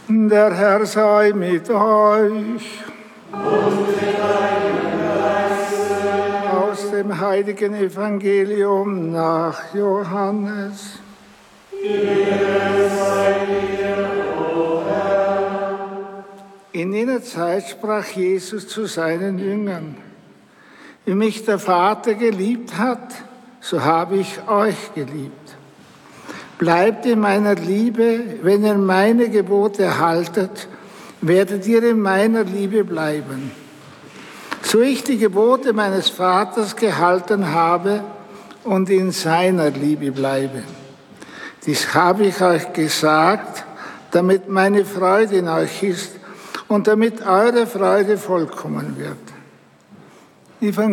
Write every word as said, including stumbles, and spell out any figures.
Der Herr sei mit euch. Und mit deinem Geiste. Aus dem heiligen Evangelium nach Johannes. Ehre sei dir, o Herr. In jener Zeit sprach Jesus zu seinen Jüngern: Wie mich der Vater geliebt hat, so habe ich euch geliebt. Bleibt in meiner Liebe, wenn ihr meine Gebote haltet, werdet ihr in meiner Liebe bleiben. So ich die Gebote meines Vaters gehalten habe und in seiner Liebe bleibe. Dies habe ich euch gesagt, damit meine Freude in euch ist und damit eure Freude vollkommen wird.